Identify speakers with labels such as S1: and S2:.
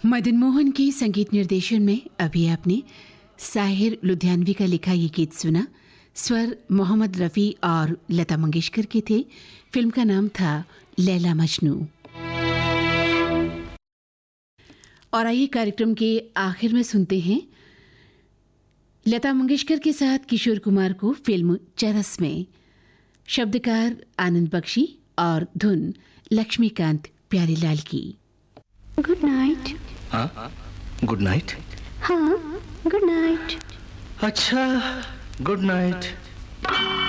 S1: मदन मोहन के संगीत निर्देशन में अभी आपने साहिर लुधियानवी का लिखा ये गीत सुना। स्वर मोहम्मद रफ़ी और लता मंगेशकर के थे। फिल्म का नाम था लैला मजनू। और आइए कार्यक्रम के आखिर में सुनते हैं लता मंगेशकर के साथ किशोर कुमार को फिल्म चरस में। शब्दकार आनंद बख्शी और धुन लक्ष्मीकांत प्यारीलाल की।
S2: Good night.
S3: हाँ, गुड नाइट।
S2: हाँ, गुड नाइट।
S3: अच्छा, गुड नाइट।